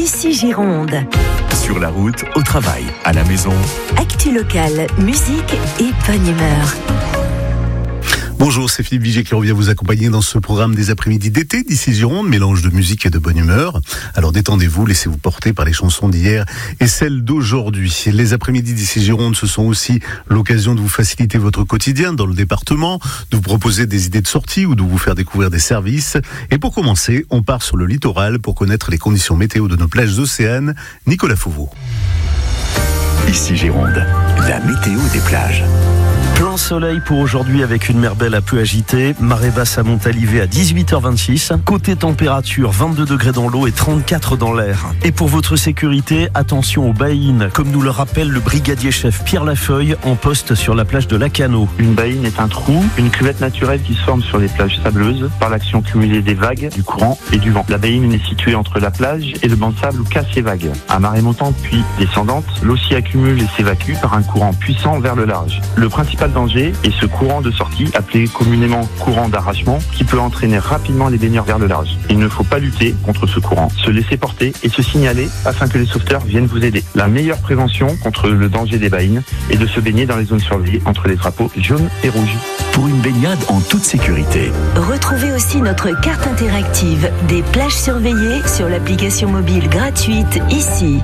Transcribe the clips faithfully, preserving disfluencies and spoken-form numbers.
Ici Gironde. Sur la route, au travail, à la maison. Actu locale, musique et bonne humeur. Bonjour, c'est Philippe Vigier qui revient vous accompagner dans ce programme des après-midi d'été d'Ici Gironde, mélange de musique et de bonne humeur. Alors détendez-vous, laissez-vous porter par les chansons d'hier et celles d'aujourd'hui. Les après-midi d'Ici Gironde, ce sont aussi l'occasion de vous faciliter votre quotidien dans le département, de vous proposer des idées de sortie ou de vous faire découvrir des services. Et pour commencer, on part sur le littoral pour connaître les conditions météo de nos plages océanes. Nicolas Fauveau. Ici Gironde, la météo des plages. Plein soleil pour aujourd'hui avec une mer belle un peu agitée. Marée basse à Montalivet à dix-huit heures vingt-six. Côté température, vingt-deux degrés dans l'eau et trente-quatre dans l'air. Et pour votre sécurité, attention aux baïnes, comme nous le rappelle le brigadier chef Pierre Lafeuille en poste sur la plage de Lacano. Une baïne est un trou, une cuvette naturelle qui se forme sur les plages sableuses par l'action cumulée des vagues, du courant et du vent. La baïne est située entre la plage et le banc de sable où cassent les vagues. À marée montante puis descendante, l'eau s'y accumule et s'évacue par un courant puissant vers le large. Le principal danger est ce courant de sortie appelé communément courant d'arrachement qui peut entraîner rapidement les baigneurs vers le large. Il ne faut pas lutter contre ce courant, se laisser porter et se signaler afin que les sauveteurs viennent vous aider. La meilleure prévention contre le danger des baïnes est de se baigner dans les zones surveillées entre les drapeaux jaunes et rouges. Pour une baignade en toute sécurité. Retrouvez aussi notre carte interactive des plages surveillées sur l'application mobile gratuite Ici.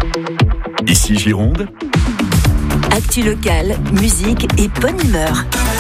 Ici Gironde. Actu locale, musique et bonne humeur.